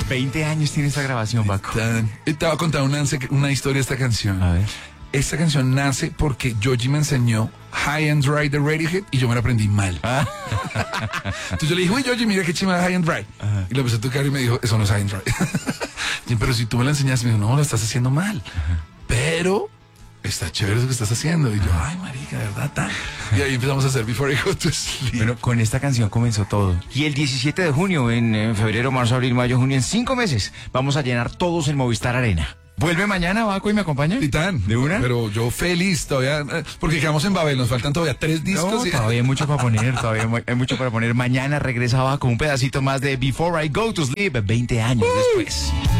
20 años tiene esta grabación, Paco. Te voy a contar una historia de esta canción. A ver. Esta canción nace porque Georgie me enseñó High and Dry de Radiohead y yo me la aprendí mal. Entonces yo le dije, uy, Georgie, mira qué chima High and Dry. Y la empecé a tocar y me dijo, eso no es High and Dry. Pero si tú me la enseñaste, me dijo, no, lo estás haciendo mal. Pero está chévere eso que estás haciendo. Y yo, ay, marica, de verdad, tan. Y ahí empezamos a hacer Before I Go to Sleep. Bueno, con esta canción comenzó todo. Y el 17 de junio, en febrero, marzo, abril, mayo, junio, en 5 meses, vamos a llenar todos el Movistar Arena. ¿Vuelve mañana, Baco, y me acompaña? Titán. ¿De una? Pero yo feliz todavía, porque quedamos en Babel, nos faltan todavía 3 discos. No, todavía hay mucho para poner, hay mucho para poner. Mañana regresa Baco, un pedacito más de Before I Go to Sleep, 20 años después.